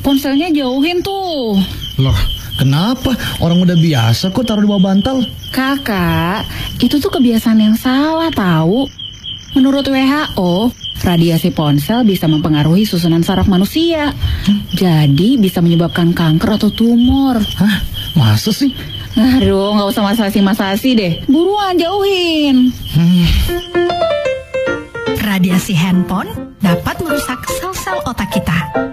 ponselnya jauhin tuh. Loh, kenapa? Orang udah biasa kok taruh di bawah bantal. Kakak, itu tuh kebiasaan yang salah tahu. Menurut WHO, radiasi ponsel bisa mempengaruhi susunan saraf manusia. Jadi bisa menyebabkan kanker atau tumor. Hah? Masa sih? Aduh, nggak usah masasi-masasi deh. Buruan jauhin. Radiasi handphone dapat merusak sel-sel otak kita.